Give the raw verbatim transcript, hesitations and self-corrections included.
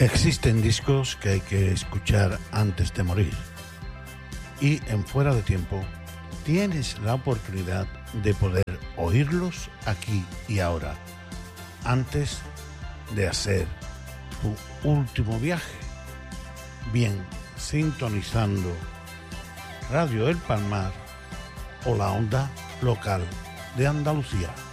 Existen discos que hay que escuchar antes de morir. Y en Fuera de Tiempo tienes la oportunidad de poder oírlos aquí y ahora, antes de hacer tu último viaje. Bien, sintonizando Radio El Palmar o la onda local de Andalucía.